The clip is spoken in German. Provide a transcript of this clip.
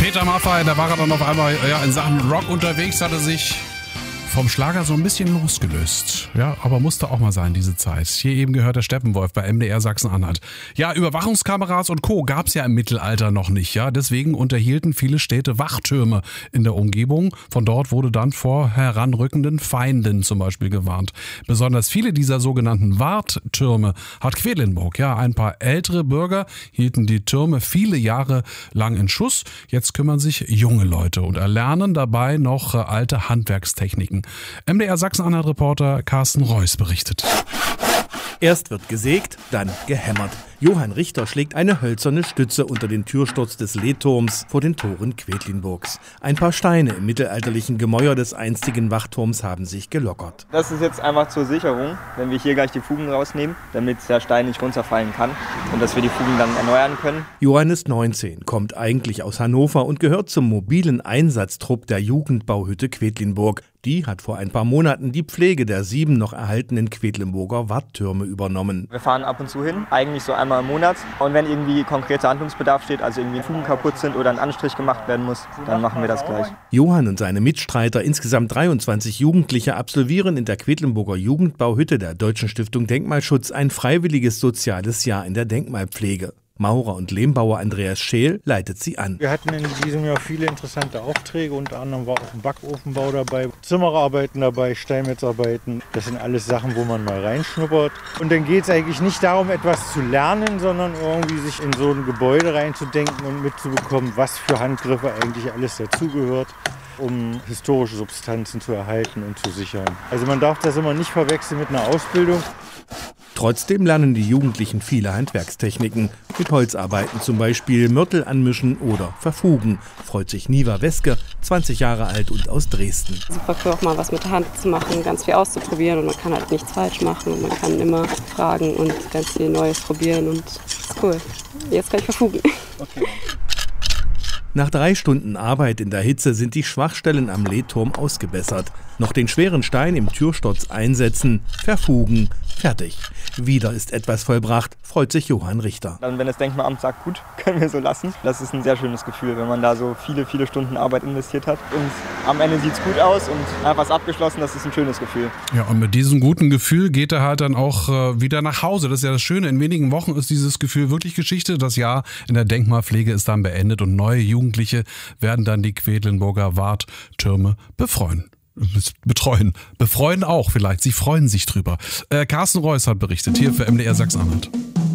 Peter Maffay, da war er dann auf einmal in Sachen Rock unterwegs, hatte sich vom Schlager so ein bisschen losgelöst. Ja, aber musste auch mal sein, diese Zeit. Hier eben gehört der Steppenwolf bei MDR Sachsen-Anhalt. Ja, Überwachungskameras und Co. gab's ja im Mittelalter noch nicht. Ja, deswegen unterhielten viele Städte Wachtürme in der Umgebung. Von dort wurde dann vor heranrückenden Feinden zum Beispiel gewarnt. Besonders viele dieser sogenannten Warttürme hat Quedlinburg. Ja, ein paar ältere Bürger hielten die Türme viele Jahre lang in Schuss. Jetzt kümmern sich junge Leute und erlernen dabei noch alte Handwerkstechniken. MDR Sachsen-Anhalt-Reporter Carsten Reuss berichtet. Erst wird gesägt, dann gehämmert. Johann Richter schlägt eine hölzerne Stütze unter den Türsturz des Lehturms vor den Toren Quedlinburgs. Ein paar Steine im mittelalterlichen Gemäuer des einstigen Wachturms haben sich gelockert. Das ist jetzt einfach zur Sicherung, wenn wir hier gleich die Fugen rausnehmen, damit der Stein nicht runterfallen kann und dass wir die Fugen dann erneuern können. Johann ist 19, kommt eigentlich aus Hannover und gehört zum mobilen Einsatztrupp der Jugendbauhütte Quedlinburg. Die hat vor ein paar Monaten die Pflege der 7 noch erhaltenen Quedlinburger Warttürme übernommen. Wir fahren ab und zu hin, eigentlich so einmal im Monat. Und wenn irgendwie konkreter Handlungsbedarf steht, also irgendwie Fugen kaputt sind oder ein Anstrich gemacht werden muss, dann machen wir das gleich. Johann und seine Mitstreiter, insgesamt 23 Jugendliche, absolvieren in der Quedlinburger Jugendbauhütte der Deutschen Stiftung Denkmalschutz ein freiwilliges soziales Jahr in der Denkmalpflege. Maurer und Lehmbauer Andreas Scheel leitet sie an. Wir hatten in diesem Jahr viele interessante Aufträge, unter anderem war auch ein Backofenbau dabei, Zimmerarbeiten dabei, Steinmetzarbeiten. Das sind alles Sachen, wo man mal reinschnuppert. Und dann geht es eigentlich nicht darum, etwas zu lernen, sondern irgendwie sich in so ein Gebäude reinzudenken und mitzubekommen, was für Handgriffe eigentlich alles dazugehört, um historische Substanzen zu erhalten und zu sichern. Also man darf das immer nicht verwechseln mit einer Ausbildung. Trotzdem lernen die Jugendlichen viele Handwerkstechniken. Mit Holzarbeiten zum Beispiel Mörtel anmischen oder verfugen. Freut sich Niva Weske, 20 Jahre alt und aus Dresden. Super cool, auch mal was mit der Hand zu machen, ganz viel auszuprobieren und man kann halt nichts falsch machen. Und man kann immer fragen und ganz viel Neues probieren und das ist cool. Jetzt kann ich verfugen. Okay. Nach 3 Stunden Arbeit in der Hitze sind die Schwachstellen am Lehturm ausgebessert. Noch den schweren Stein im Türsturz einsetzen, verfugen, fertig. Wieder ist etwas vollbracht, freut sich Johann Richter. Dann, wenn das Denkmalamt sagt, gut, können wir so lassen. Das ist ein sehr schönes Gefühl, wenn man da so viele, viele Stunden Arbeit investiert hat. Und am Ende sieht es gut aus und einfach ist abgeschlossen, das ist ein schönes Gefühl. Ja, und mit diesem guten Gefühl geht er halt dann auch wieder nach Hause. Das ist ja das Schöne, in wenigen Wochen ist dieses Gefühl wirklich Geschichte. Das Jahr in der Denkmalpflege ist dann beendet und neue Jugendliche werden dann die Quedlinburger Warttürme betreuen auch vielleicht. Sie freuen sich drüber. Carsten Reuss hat berichtet, hier für MDR Sachsen-Anhalt.